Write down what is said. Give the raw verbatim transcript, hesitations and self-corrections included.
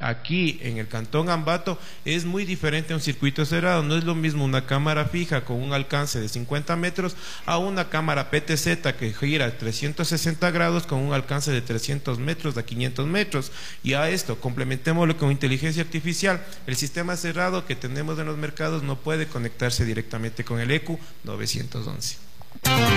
aquí en el Cantón Ambato es muy diferente a un circuito cerrado. No es lo mismo una cámara fija con un alcance de cincuenta metros a una cámara P T Z que gira trescientos sesenta grados con un alcance de trescientos metros a quinientos metros. Y a esto complementémoslo con inteligencia artificial. El sistema cerrado que tenemos en los mercados no puede conectarse directamente con el E Q novecientos once.